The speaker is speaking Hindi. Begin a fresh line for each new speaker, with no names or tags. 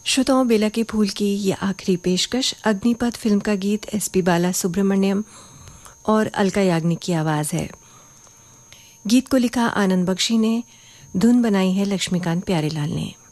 श्रोताओं, बेला के फूल की ये आखिरी पेशकश अग्निपथ फिल्म का गीत एसपी बाला सुब्रमण्यम और अलका याग्निक की आवाज़ है। गीत को लिखा आनंद बख्शी ने, धुन बनाई है लक्ष्मीकांत प्यारेलाल ने।